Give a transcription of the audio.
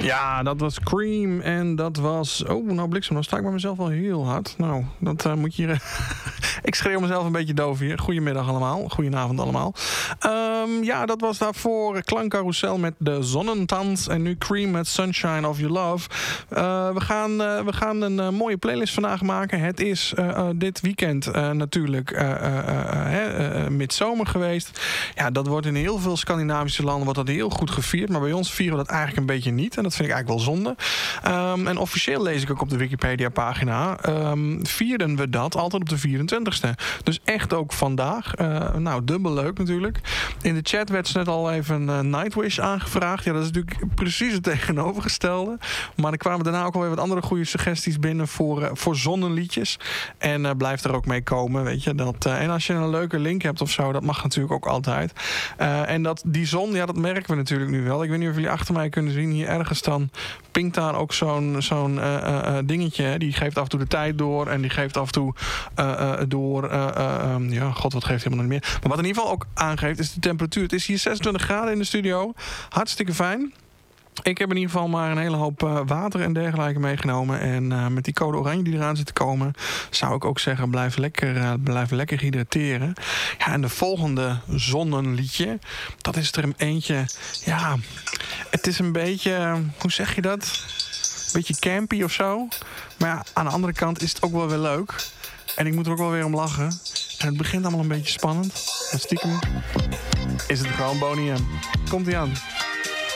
Ja, dat was Cream en dat was... Oh, nou bliksem, dan sta ik bij mezelf wel heel hard. Nou, dat moet je hier... Ik schreeuw mezelf een beetje doof hier. Goedemiddag allemaal, goedenavond allemaal. Ja, dat was daarvoor Klankcarousel met de Zonnentans en nu Cream met Sunshine of Your Love. We gaan een mooie playlist vandaag maken. Het is dit weekend natuurlijk midzomer geweest. Ja, dat wordt in heel veel Scandinavische landen wordt dat heel goed gevierd. Maar bij ons vieren we dat eigenlijk een beetje niet. En dat vind ik eigenlijk wel zonde. En officieel lees ik ook op de Wikipedia-pagina. Vierden we dat altijd op de 24e. Dus echt ook vandaag. Nou, dubbel leuk natuurlijk. In de chat werd net al even Nightwish aangevraagd. Ja, dat is natuurlijk precies het tegenovergestelde. Maar er kwamen daarna ook alweer wat andere goede suggesties binnen voor zonneliedjes. En blijf er ook mee komen, weet je. En als je een leuke link hebt of zo, dat mag natuurlijk ook altijd. En die zon, ja, dat merken we natuurlijk nu wel. Ik weet niet of jullie achter mij kunnen zien. Hier ergens dan pinkt daar ook zo'n dingetje. Die geeft af en toe de tijd door. En die geeft af en toe door... ja, god, wat geeft helemaal niet meer. Maar wat in ieder geval ook aangeeft, is de temperatuur. Het is hier 26 graden in de studio. Hartstikke fijn. Ik heb in ieder geval maar een hele hoop water en dergelijke meegenomen. En met die code oranje die eraan zit te komen, zou ik ook zeggen, blijf lekker hydrateren. Ja, en de volgende zonneliedje, dat is er een eentje. Ja, het is een beetje, hoe zeg je dat? Een beetje campy of zo. Maar ja, aan de andere kant is het ook wel weer leuk. En ik moet er ook wel weer om lachen. En het begint allemaal een beetje spannend. Maar stiekem is het gewoon Boney M. Komt-ie aan.